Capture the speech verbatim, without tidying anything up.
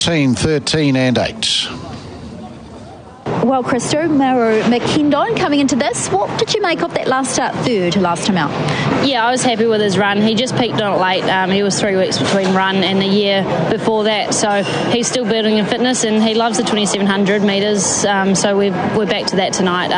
thirteen and eight. Well, Christo, Mauro McKendon coming into this, what did you make of that last start third last time out? Yeah, I was happy with his run. He just peaked on it late. Um, he was three weeks between run and the year before that, so he's still building in fitness and he loves the twenty-seven hundred metres, um, so we're, we're back to that tonight.